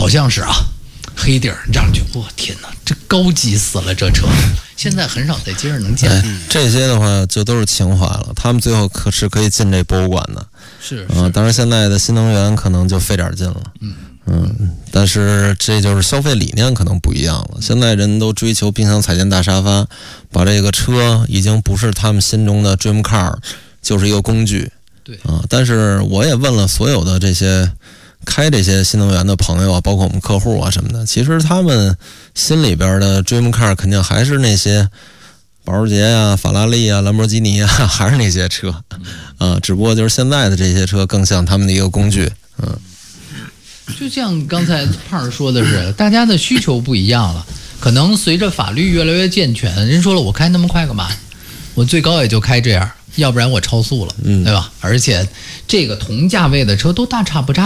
好像是啊，黑底儿，让人觉得我天哪，这高级死了这车，现在很少在街上能见。 这些的话就都是情怀了，他们最后可以进这博物馆的。 是， 当然现在的新能源可能就费点劲了。但是这就是消费理念可能不一样了。现在人都追求冰箱、彩电、大沙发，把这个车已经不是他们心中的 dream car， 就是一个工具。 对但是我也问了所有的这些开这些新能源的朋友啊，包括我们客户啊什么的，其实他们心里边的 dream car 肯定还是那些保时捷啊、法拉利啊、兰博基尼啊，还是那些车。只不过就是现在的这些车更像他们的一个工具。 就像刚才胖儿说的是，大家的需求不一样了，可能随着法律越来越健全，人说了我开那么快干嘛？我最高也就开这样，要不然我超速了，对吧？而且这个同价位的车都大差不差。